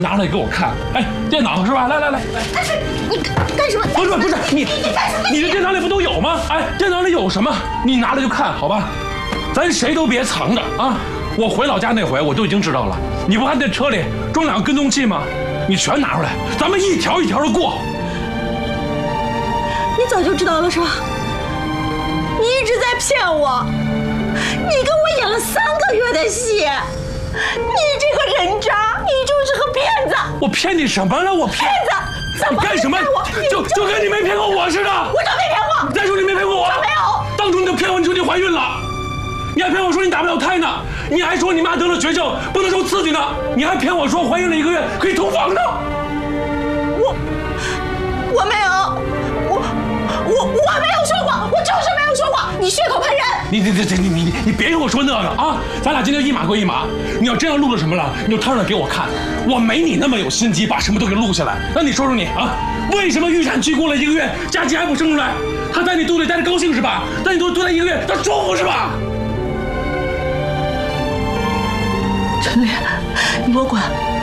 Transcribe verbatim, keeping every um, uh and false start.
拿来给我看。哎，电脑是吧？来来来， 你干什么？ 不是不是你你干什么？ 你的电脑里不都有吗？哎，电脑里有什么？你拿来就看好吧，咱谁都别藏着啊！我回老家那回我就已经知道了，你不还在车里装两个跟踪器吗？你全拿出来，咱们一条一条的过。 你早就知道了是吧？你一直在骗我，你跟我演了三个月的戏，你这个人渣，你就是个骗子！ 我骗你什么了？我骗骗子！怎么干什么？就就跟你没骗过我似的。 我就没骗过。 你再说你没骗过我。 我没有。 当初你就骗我，你说你怀孕了，你还骗我说你打不了胎呢，你还说你妈得了绝症不能受刺激呢，你还骗我说怀孕了一个月可以同房呢。 我我没有，我我我没有说过，我就是没有说过，你血口喷人。 你你你你你你别跟我说那个啊！咱俩今天一码归一码，你要真要录了什么了，你就摊出来给我看。我没你那么有心机，把什么都给录下来。那你说说你啊，为什么预产期过了一个月，佳琪还不生出来？她在你肚里待着高兴是吧？在你肚里多待一个月，她舒服是吧？ 陈丽，你给我滚！